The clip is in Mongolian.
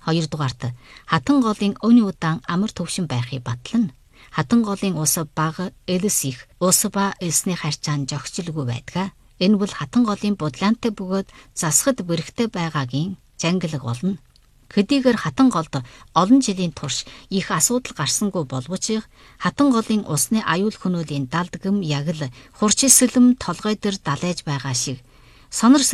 Хоёрдугаарт хатан голын өвний удаан амар төвшин байхыг батлана. Хатан голын ус бага, элс их, ус ба элсний харьцаа нь зохицолгүй байдаг. Энэ бол хатан голын будлаантай бөгөөд засахад бэрхтэй байгаагийн зангилаг болно. Хэдийгээр хатан голд олон жилийн турш их асуудал гарсангүй боловч хатан голын усны аюул хөнөөлийн далдгам яг л хурчилсэлэм толгой дээр далайж байгаа шиг сонор